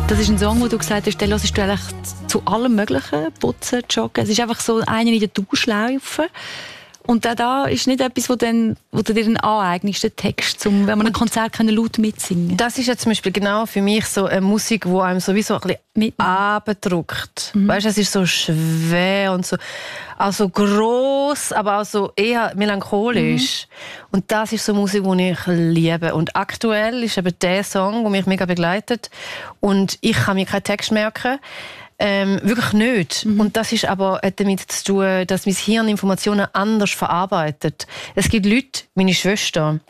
Das ist ein Song, wo du gesagt hast, den hörst du eigentlich zu allem Möglichen, putzen, joggen. Es ist einfach so einer in der Duschlaufe. Und da ist nicht etwas, wo du dir dann aneignest, den Text, wenn man ein Konzert laut mitsingen kann. Das ist jetzt zum Beispiel genau für mich so eine Musik, die einem sowieso ein bisschen abdrückt. Weißt du, es ist so schwer und so, auch so gross, aber auch so eher melancholisch. Und das ist so Musik, die ich liebe. Und aktuell ist eben der Song, der mich mega begleitet. Und ich kann mir keinen Text merken. Wirklich nicht. Und das ist aber damit zu tun, dass mein Hirn Informationen anders verarbeitet. Es gibt Leute, meine Schwester,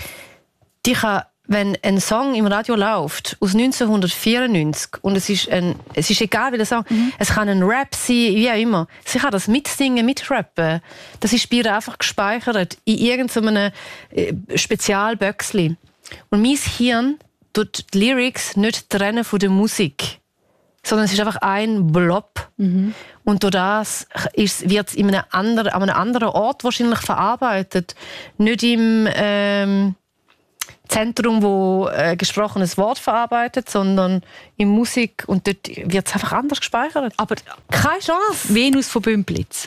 die kann, wenn ein Song im Radio läuft, aus 1994, und es ist egal, wie der Song, es kann ein Rap sein, wie auch immer, sie kann das mitsingen, mitrappen. Das ist bei ihr einfach gespeichert in irgendeinem Spezialböckchen. Und mein Hirn tut die Lyrics nicht trennen von der Musik, sondern es ist einfach ein Blob. Und durch das wird es an einem anderen Ort wahrscheinlich verarbeitet. Nicht im Zentrum, wo gesprochenes Wort verarbeitet, sondern in Musik. Und dort wird es einfach anders gespeichert. Aber keine Chance. Venus von Bümplitz.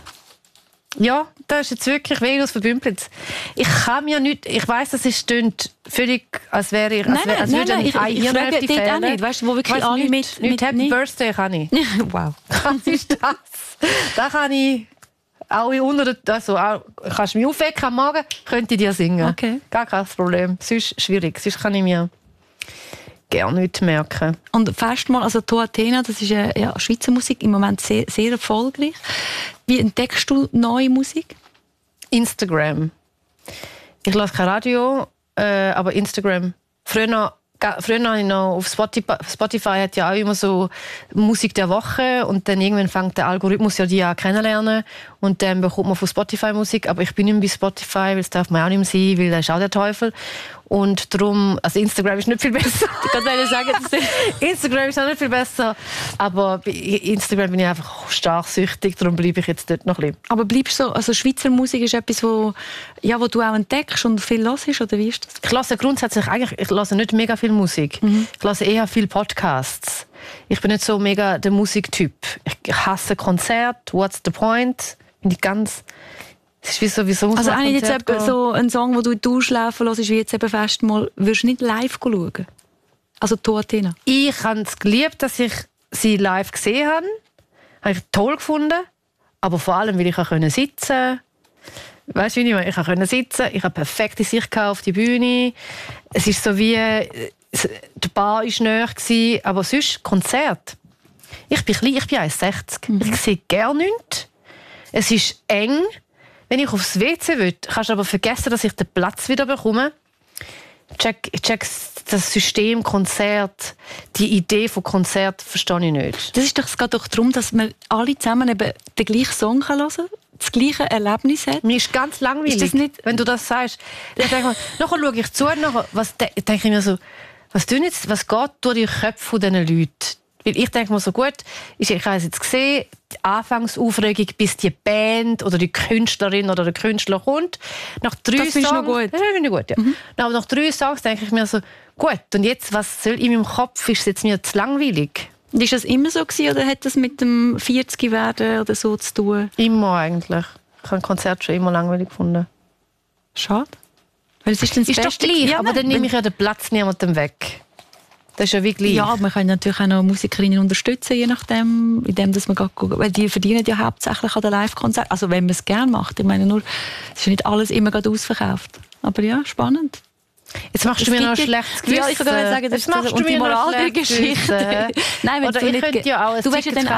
Ja, das ist jetzt wirklich Venus von Bümplitz. Ich kann mir nicht, ich weiss, das stimmt völlig, als würde ich ich frage dort auch nicht, weißt du, wo wirklich alle nicht Happy Birthday kann ich. Wow. Was ist das? Da kann ich auch kannst du mich aufwecken am Morgen, könnte ich dir singen. Okay. Gar kein Problem. Sonst schwierig, sonst kann ich mir gerne nicht merken. Und fast mal, also To Athena, das ist ja Schweizer Musik, im Moment sehr, sehr erfolgreich. Wie entdeckst du neue Musik? Instagram. Ich höre kein Radio, aber Instagram. Früher habe ich noch auf Spotify hat ja auch immer so Musik der Woche und dann irgendwann fängt der Algorithmus ja die an kennenlernen und dann bekommt man von Spotify Musik, aber ich bin nicht mehr bei Spotify, weil das darf man auch nicht mehr sein, weil das ist auch der Teufel. Und darum, also Instagram ist nicht viel besser. Ich kann sagen, Instagram ist auch nicht viel besser, aber bei Instagram bin ich einfach stark süchtig, darum bleibe ich jetzt dort noch ein bisschen. Aber bleibst du so, also Schweizer Musik ist etwas, wo du auch entdeckst und viel hörst, oder wie ist das? Ich höre grundsätzlich ich höre nicht mega viel Musik. Ich höre eher viel Podcasts. Ich bin nicht so mega der Musiktyp. Ich hasse Konzerte, what's the point? Bin ich ganz... Es ist sowieso also eigentlich jetzt so ein Song, wo du durchlaufen lässt, wie jetzt eben fest mal, würdest du nicht live schauen? Also To Athena. Ich habe es geliebt, dass ich sie live gesehen habe. Habe ich toll gefunden. Aber vor allem, weil ich sitzen konnte. Weißt du, wie ich meine? Ich konnte sitzen, ich habe perfekte Sicht auf die Bühne. Es ist so wie, die Bar war näher, aber sonst Konzert. Ich bin klein, ich bin 1,60. Ich sehe gerne nichts. Es ist eng. Wenn ich aufs WC will, kannst du aber vergessen, dass ich den Platz wieder bekomme. Check das System Konzert, die Idee von Konzert verstehe ich nicht. Es geht doch darum, dass wir alle zusammen eben den gleichen Song hören können, das gleiche Erlebnis hat. Mir ist ganz langweilig, ist das nicht, wenn du das sagst. Dann denke ich, nachher schaue ich zu, denke ich mir so, was geht durch die Köpfe dieser Leute? Weil ich denke mir so, gut, ich habe es jetzt gesehen, die Anfangsaufregung, bis die Band oder die Künstlerin oder der Künstler kommt. Nach 3 das findest du noch gut? Das finde ich gut, ja. Aber nach 3 Songs denke ich mir so, gut, und jetzt, was soll in meinem Kopf, ist es jetzt mir zu langweilig? Und ist das immer so gewesen, oder hat das mit dem 40-Werden oder so zu tun? Immer eigentlich. Ich habe ein Konzert schon immer langweilig gefunden. Schade. Weil es ist doch gleich, aber dann nehme ich ja den Platz niemandem weg. Das ist ja wie gleich. Ja, man kann natürlich auch noch Musikerinnen unterstützen, je nachdem, indem dass man weil die verdienen ja hauptsächlich an den Live-Konzerten. Also wenn man es gerne macht. Ich meine nur, es ist ja nicht alles immer gerade ausverkauft. Aber ja, spannend. Jetzt machst du mir noch ein schlechtes Gewissen. Ja, ich kann sagen, das ist und die Moral der Geschichte. Nein, wenn du nicht, ja auch du wärst ja dann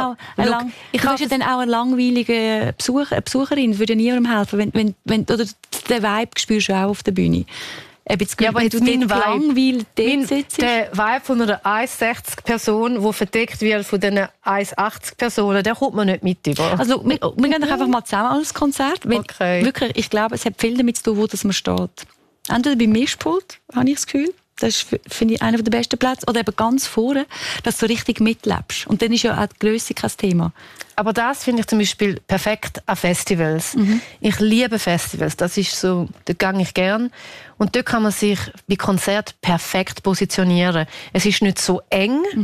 auch eine langweilige Besucherin. Das würde niemandem helfen. Oder den Vibe spürst du auch auf der Bühne. Ja, aber jetzt mein Vibe, der Vibe von einer 1,60-Person, die verdeckt wird von diesen 1,80-Personen, der kommt man nicht mit über. Also, wir gehen doch einfach mal zusammen an das Konzert. Okay. Wirklich, ich glaube, es hat viel damit zu tun, wo man steht. Entweder beim Mischpult, habe ich das Gefühl. Das ist, finde ich, einer der besten Plätze. Oder eben ganz vorne, dass du richtig mitlebst. Und dann ist ja auch die Grösse kein Thema. Aber das finde ich zum Beispiel perfekt an Festivals. Ich liebe Festivals. Das ist so, da gehe ich gern. Und dort kann man sich bei Konzerten perfekt positionieren. Es ist nicht so eng.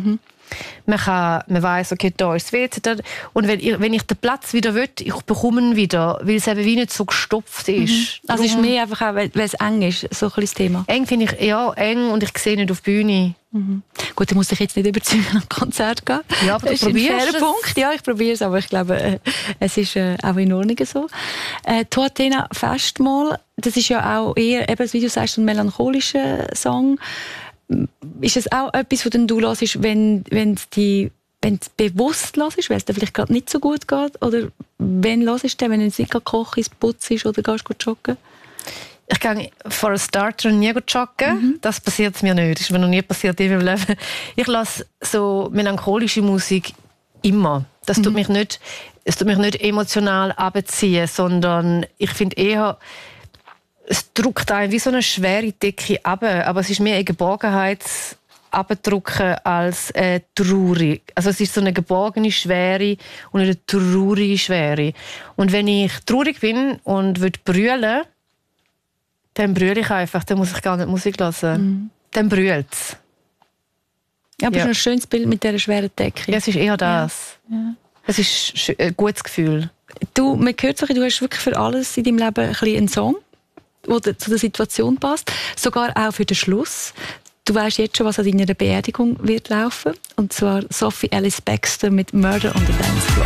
Man weiss, okay, da ist das WC. Und wenn ich den Platz wieder will, ich bekomme ihn wieder, weil es eben wie nicht so gestopft ist. Also es ist mehr einfach auch, weil es eng ist, so ein bisschen das Thema. Eng finde ich, ja, eng und ich sehe nicht auf die Bühne. Gut, dann muss ich jetzt nicht überzeugen, an ein Konzert gehen. Ja, aber du probierst es. Punkt. Ja, ich probiere es, aber ich glaube, es ist auch in Ordnung so. Athena Festmahl, das ist ja auch eher, eben, wie du sagst, ein melancholischer Song. Ist es auch etwas, was du hörst, wenn du bewusst hörst, weil es dir vielleicht gerade nicht so gut geht? Oder wenn hörst du, wenn du nicht gerade kochst, putzt oder gehst joggen? Ich gehe for a starter nie joggen. Das passiert mir nicht. Das ist mir noch nie passiert in meinem Leben. Ich lasse so melancholische Musik immer. Das tut mich nicht emotional abziehen, sondern ich finde eher, es drückt einen wie so eine schwere Decke ab. Aber es ist mehr eine Geborgenheit abdrücken als traurig. Also es ist so eine geborgene Schwere und eine traurige Schwere. Und wenn ich traurig bin und brüllen, dann brülle ich einfach, dann muss ich gar nicht Musik hören. Dann brüllt es. Ja, aber es ist ein schönes Bild mit dieser schweren Decke. Ja, es ist eher das. Ja. Es ist ein gutes Gefühl. Man hört so, du hast wirklich für alles in deinem Leben ein bisschen einen Song, der zu der Situation passt. Sogar auch für den Schluss. Du weißt jetzt schon, was an deiner Beerdigung wird laufen. Und zwar Sophie Ellis Bextor mit Murder on the Dance Floor.